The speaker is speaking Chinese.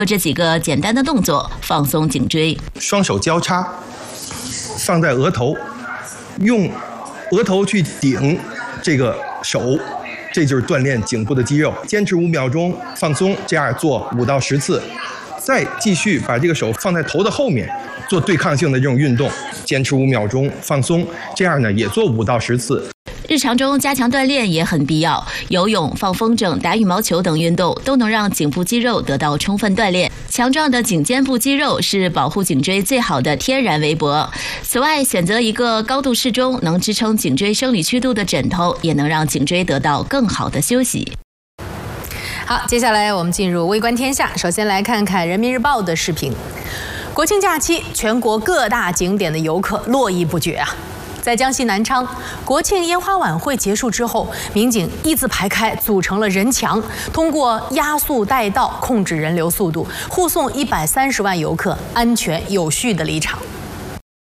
就这几个简单的动作放松颈椎。 双手交叉，放在额头，用额头去顶这个手，这就是锻炼颈部的肌肉。坚持5秒钟，放松，这样做5到10次，再继续把这个手放在头的后面，做对抗性的这种运动。坚持5秒钟，放松，这样呢也做5到10次。 日常中加强锻炼也很必要，游泳、放风筝、打羽毛球等运动都能让颈部肌肉得到充分锻炼。强壮的颈肩部肌肉是保护颈椎最好的天然围脖。此外，选择一个高度适中、能支撑颈椎生理曲度的枕头，也能让颈椎得到更好的休息。 好，接下来我们进入微观天下，首先来看看人民日报的视频。国庆假期，全国各大景点的游客络绎不绝啊。在江西南昌，国庆烟花晚会结束之后，民警一字排开，组成了人墙，通过压速带道控制人流速度，护送130万游客安全有序地离场。